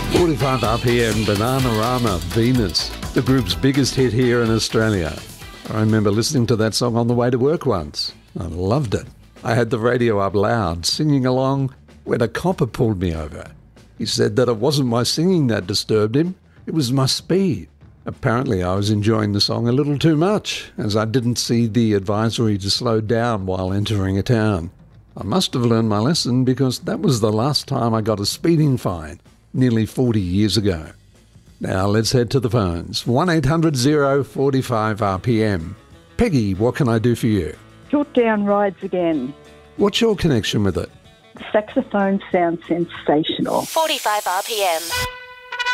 45 RPM, Bananarama, Venus, the group's biggest hit here in Australia. I remember listening to that song on the way to work once. I loved it. I had the radio up loud, singing along when a copper pulled me over. He said that it wasn't my singing that disturbed him, it was my speed. Apparently I was enjoying the song a little too much, as I didn't see the advisory to slow down while entering a town. I must have learned my lesson because that was the last time I got a speeding fine, nearly 40 years ago. Now let's head to the phones. 1-800-045-RPM. Peggy, what can I do for you? Piltdown Rides Again. What's your connection with it? The saxophone sounds sensational. 45 RPM.